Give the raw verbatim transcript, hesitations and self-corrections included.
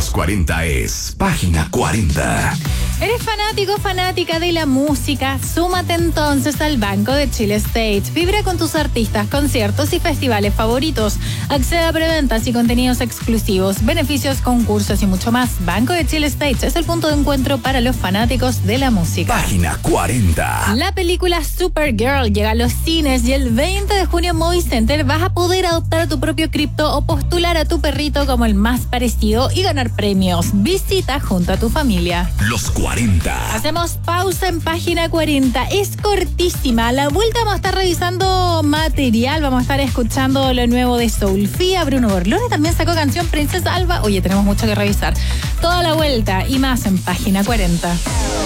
Los cuarenta es Página cuarenta. ¿Eres fanático o fanática de la música? Súmate entonces al Banco de Chile Stage. Vibra con tus artistas, conciertos y festivales favoritos. Accede a preventas y contenidos exclusivos, beneficios, concursos y mucho más. Banco de Chile Stage es el punto de encuentro para los fanáticos de la música. Página cuarenta. La película Supergirl llega a los cines y el veinte de junio en Movicenter vas a poder adoptar a tu propio cripto o postular a tu perrito como el más parecido y ganar premios. Visita junto a tu familia. Los cuarenta. Hacemos pausa en Página cuarenta. Es cortísima. A la vuelta vamos a estar revisando material. Vamos a estar escuchando lo nuevo de Soulfía. Bruno Borlone también sacó canción Princesa Alba. Oye, tenemos mucho que revisar. Toda la vuelta y más en Página cuarenta.